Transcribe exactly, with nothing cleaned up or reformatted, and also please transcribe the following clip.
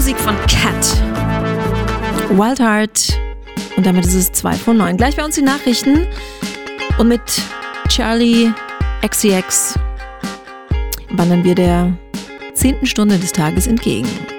Musik von Cat. Wild Heart. Und damit ist es zwei von neun. Gleich bei uns die Nachrichten. Und mit Charlie X C X wandern wir der zehnten Stunde des Tages entgegen.